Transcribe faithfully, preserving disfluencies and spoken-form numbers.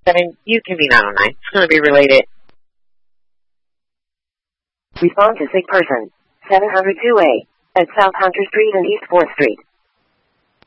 seven, you can be nine oh nine. It's going to be related. Respond to sick person. seven oh two A. At South Hunter Street and East fourth Street.